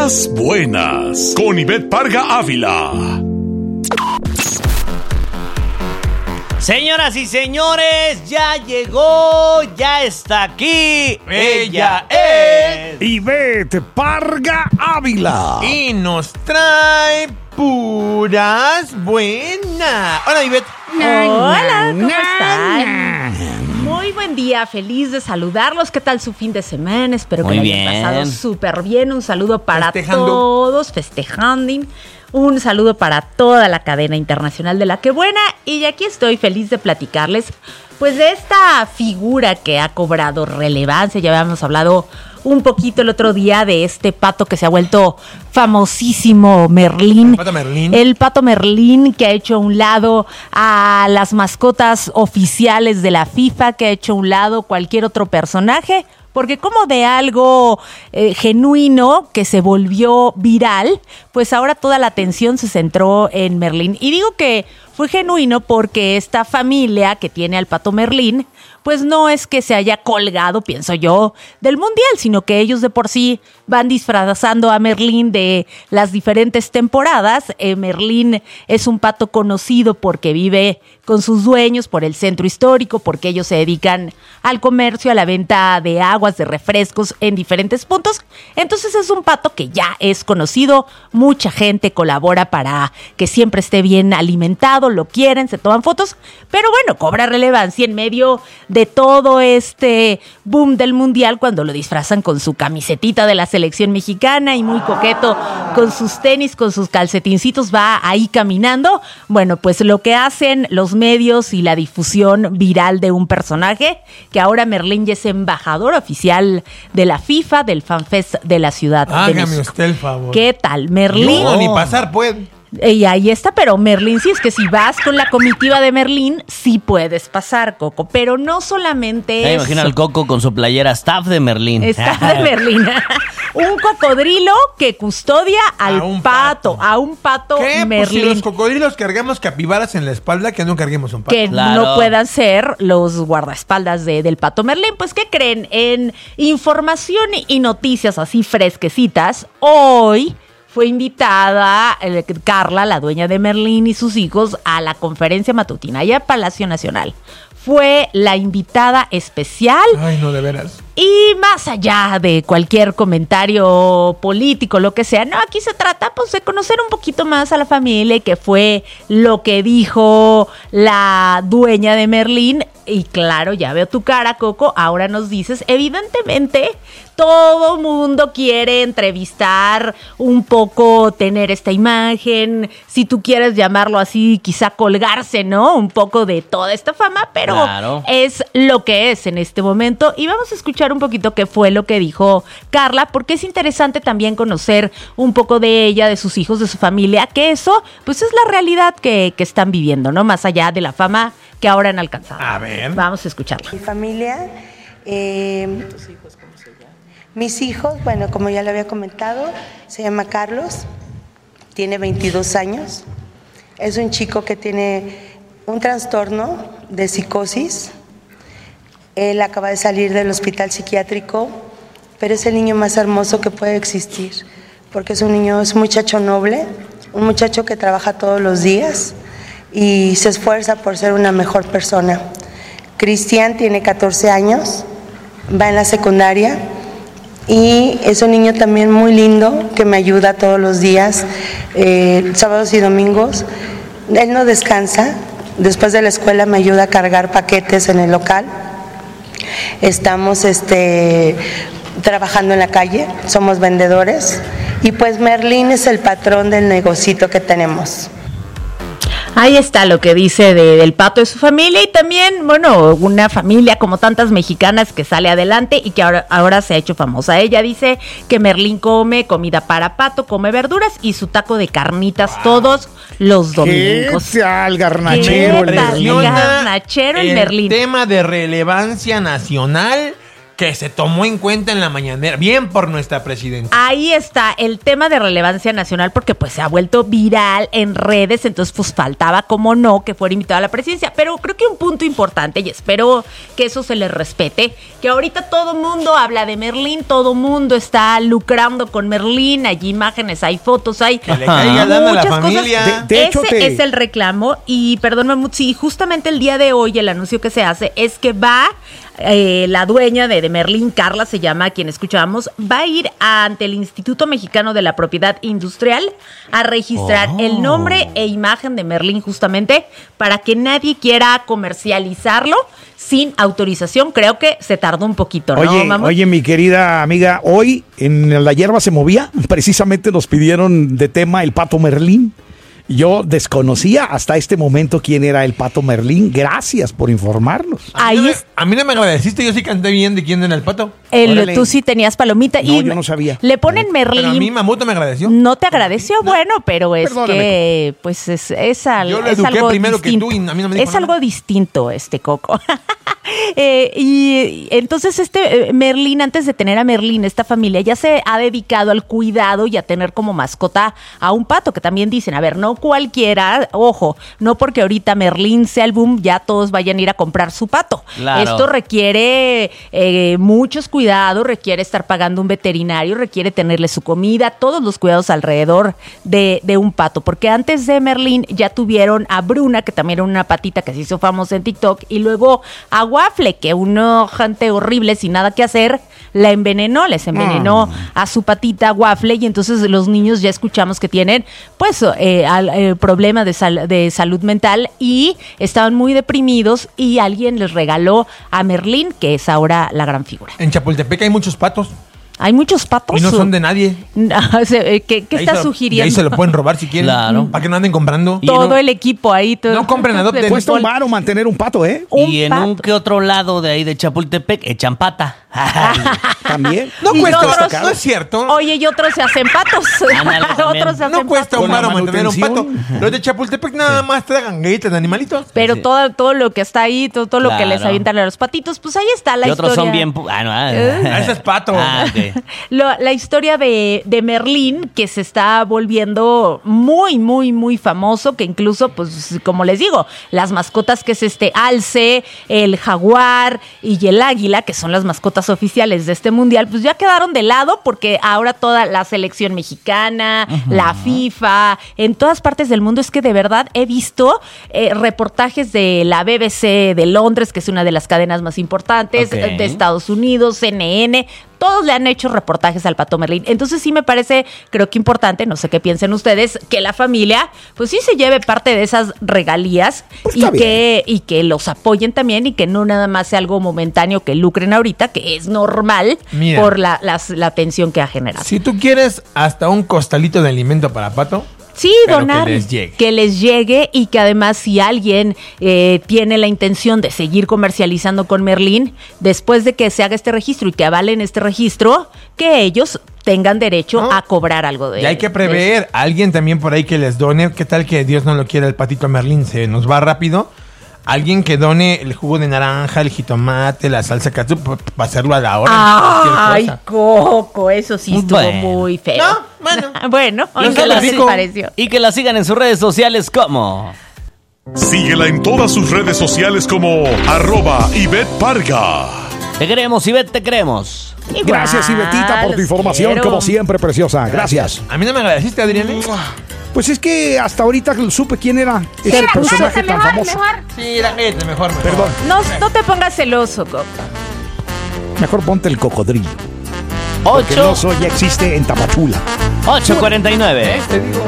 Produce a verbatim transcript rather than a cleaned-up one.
Las Buenas, con Ivette Parga Ávila. Señoras y señores, ya llegó, ya está aquí. Ella es Ivette Parga Ávila. Y nos trae puras buenas. Hola, Ivette. Hola, ¿cómo están? Muy buen día, feliz de saludarlos. ¿Qué tal su fin de semana? Espero que lo hayan pasado súper bien. Un saludo para festejando. todos, festejando. Un saludo para toda la cadena internacional de La Que Buena. Y aquí estoy feliz de platicarles pues de esta figura que ha cobrado relevancia. Ya habíamos hablado un poquito el otro día de este pato que se ha vuelto famosísimo, Merlín. El pato Merlín. El pato Merlín, que ha hecho a un lado a las mascotas oficiales de la FIFA, que ha hecho a un lado cualquier otro personaje. Porque como de algo eh, genuino que se volvió viral, pues ahora toda la atención se centró en Merlín. Y digo que fue genuino porque esta familia que tiene al pato Merlín, pues no es que se haya colgado, pienso yo, del mundial, sino que ellos de por sí van disfrazando a Merlín de las diferentes temporadas. Eh, Merlín es un pato conocido porque vive con sus dueños por el centro histórico, porque ellos se dedican al comercio, a la venta de aguas, de refrescos en diferentes puntos. Entonces es un pato que ya es conocido, mucha gente colabora para que siempre esté bien alimentado, lo quieren, se toman fotos, pero bueno, cobra relevancia en medio de todo este boom del mundial cuando lo disfrazan con su camisetita de la selección mexicana y muy coqueto con sus tenis, con sus calcetincitos, va ahí caminando. Bueno, pues lo que hacen los medios y la difusión viral de un personaje, que ahora Merlín ya es embajador oficial de la FIFA, del FanFest de la Ciudad Hágame de México. usted el favor. ¿Qué tal, Merlín? No, ni pasar puede. Y ahí está, pero Merlín, sí, es que si vas con la comitiva de Merlín, sí puedes pasar, Coco, pero no solamente Me eso. imagino al Coco con su playera staff de Merlín. Staff de Merlín. Un cocodrilo que custodia al A un pato, pato. a un pato ¿Qué? Merlín. Pues si los cocodrilos cargamos capibaras en la espalda, que no carguemos un pato. Que Claro. no puedan ser los guardaespaldas de, del pato Merlín. Pues, ¿qué creen? En información y noticias así fresquecitas, hoy fue invitada eh, Carla, la dueña de Merlín, y sus hijos a la conferencia matutina allá en Palacio Nacional. Fue la invitada especial. Ay, no, de veras. Y más allá de cualquier comentario político, lo que sea, no, aquí se trata pues de conocer un poquito más a la familia y qué fue lo que dijo la dueña de Merlín. Y claro, ya veo tu cara, Coco, ahora nos dices, evidentemente todo mundo quiere entrevistar un poco, tener esta imagen, si tú quieres llamarlo así, quizá colgarse, ¿no? Un poco de toda esta fama, pero Claro. es lo que es en este momento. Y vamos a escuchar un poquito qué fue lo que dijo Carla, porque es interesante también conocer un poco de ella, de sus hijos, de su familia, que eso pues es la realidad que, que están viviendo, ¿no? Más allá de la fama que ahora han alcanzado. A ver. Vamos a escucharla. Mi familia, eh, ¿tus hijos cómo se llaman? Mis hijos, bueno, como ya le había comentado, se llama Carlos, tiene veintidós años, es un chico que tiene un trastorno de psicosis. Él acaba de salir del hospital psiquiátrico, pero es el niño más hermoso que puede existir, porque es un niño, es un muchacho noble, un muchacho que trabaja todos los días y se esfuerza por ser una mejor persona. Cristian tiene catorce años, va en la secundaria y es un niño también muy lindo que me ayuda todos los días, eh, sábados y domingos. Él no descansa, después de la escuela me ayuda a cargar paquetes en el local. Estamos este, trabajando en la calle, somos vendedores y pues Merlín es el patrón del negocito que tenemos. Ahí está lo que dice de, del pato de su familia y también, bueno, una familia como tantas mexicanas que sale adelante y que ahora, ahora se ha hecho famosa. Ella dice que Merlín come comida para pato, come verduras y su taco de carnitas wow. todos los domingos. ¿Qué tal, garnachero? ¿Qué tal, garnachero el Merlín? Tema de relevancia nacional que se tomó en cuenta en la mañanera. Bien por nuestra presidenta. Ahí está el tema de relevancia nacional porque pues se ha vuelto viral en redes, entonces pues faltaba, como no, que fuera invitado a la presidencia. Pero creo que un punto importante, y espero que eso se les respete, que ahorita todo mundo habla de Merlín, todo mundo está lucrando con Merlín, hay imágenes, hay fotos, hay Que le caiga lana a la muchas familia. cosas. De- de hecho, Ese te- es el reclamo y perdón, Mamut, sí, justamente el día de hoy el anuncio que se hace es que va eh, la dueña de, de Merlín, Carla se llama, a quien escuchábamos, va a ir ante el Instituto Mexicano de la Propiedad Industrial a registrar Oh. el nombre e imagen de Merlín justamente para que nadie quiera comercializarlo sin autorización. Creo que se tardó un poquito, ¿no, Oye, Mamut? oye, mi querida amiga, hoy en La Hierba se movía, precisamente nos pidieron de tema el Pato Merlín. Yo desconocía hasta este momento quién era el Pato Merlín. Gracias por informarnos. A mí, Ahí no me, es- a mí no me agradeciste, yo sí canté bien de quién era el pato. El- Órale. tú sí tenías palomita No, y yo no sabía. le ponen Merlín. Pero a mí Mamut no me agradeció. No te agradeció, bueno, pero es Perdóname, que pues es, es, al- Yo lo es eduqué algo primero que distinto. tú y a mí no me dijo es nada. algo distinto este Coco. Eh, y entonces este eh, Merlín, antes de tener a Merlín, esta familia ya se ha dedicado al cuidado y a tener como mascota a un pato, que también dicen, a ver, no cualquiera, ojo, no porque ahorita Merlín sea el boom, ya todos vayan a ir a comprar su pato. Claro. Esto requiere eh, muchos cuidados, requiere estar pagando un veterinario, requiere tenerle su comida, todos los cuidados alrededor de, de un pato. Porque antes de Merlín ya tuvieron a Bruna, que también era una patita que se hizo famosa en TikTok, y luego a Waffle, que una gente horrible sin nada que hacer, la envenenó, les envenenó a su patita Waffle, y entonces los niños ya escuchamos que tienen pues eh, al- eh, problemas de, sal- de salud mental y estaban muy deprimidos y alguien les regaló a Merlín, que es ahora la gran figura. En Chapultepec hay muchos patos Hay muchos patos. y no son de nadie. No, o sea, eh, ¿Qué, qué Ahí estás se lo- sugiriendo? Y ahí se lo pueden robar si quieren. Claro. Para que no anden comprando. Y Todo en un- el equipo ahí. Todo, No compren, adopten. Cuesta un varo mantener un pato, ¿eh? Un y en pato. un que otro lado de ahí de Chapultepec echan pata. También. No Y cuesta, otros- no es cierto. Oye, y otros se hacen patos. Ándale, también. Otros se hacen No cuesta patos. un Con la varo mantener un pato. manutención. Los de Chapultepec nada más tragan galletas de animalitos. Pero Sí. todo, todo lo que está ahí, todo, todo lo que Claro. les avientan a los patitos, pues ahí está la Y historia. otros son bien... pu- Ah, no, ah. Ah, ese es pato. Ah, ok. Lo- la historia de, de Merlín, que se está volviendo muy, muy, muy famoso, que incluso, pues, como les digo, las mascotas que es este alce, el jaguar y el águila, que son las mascotas oficiales de este mundial, pues ya quedaron de lado porque ahora toda la selección mexicana, la FIFA, en todas partes del mundo, es que de verdad he visto eh, reportajes de la B B C de Londres, que es una de las cadenas más importantes, Ok. de Estados Unidos, C N N, todos le han hecho reportajes al Pato Merlín. Entonces sí me parece, creo que importante, no sé qué piensen ustedes, que la familia, pues sí se lleve parte de esas regalías Pues y está que, y que los apoyen también y que no nada más sea algo momentáneo que lucren ahorita, que es normal Mira. por la, las- la atención que ha generado. Si tú quieres hasta un costalito de alimento para pato, Sí, Pero donar, que les llegue. que les llegue y que además si alguien eh, tiene la intención de seguir comercializando con Merlín, después de que se haga este registro y que avalen este registro, que ellos tengan derecho No. a cobrar algo de y hay que prever. Alguien también por ahí que les done. ¿Qué tal que Dios no lo quiera, el patito Merlín se nos va rápido? Alguien que done el jugo de naranja, el jitomate, la salsa katsu, para hacerlo a la hora. Ay, cualquier cosa. Coco, eso sí estuvo Bueno. muy feo. No, bueno. bueno, Y ¿qué que, la les sigan- pareció? y que la sigan en sus redes sociales como... Síguela en todas sus redes sociales como arroba Ivette Parga. Te queremos, Ivette, te queremos. Gracias, Ivetita, por tu los información, quiero. como siempre, preciosa. Gracias. A mí no me agradeciste, Adrián. Pues es que hasta ahorita supe quién era ese Mira, personaje tan famoso. Sí, la neta, mejor, mejor. Perdón, No, no te pongas celoso, Coco. mejor ponte el cocodrilo. Porque el ocho oso ya existe en Tapachula. ocho cuarenta y nueve. Te digo.